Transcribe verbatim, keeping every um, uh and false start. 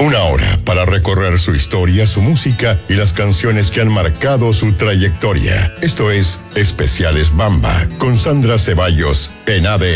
Una hora para recorrer su historia, su música y las canciones que han marcado su trayectoria. Esto es Especiales Bamba con Sandra Ceballos en A D N.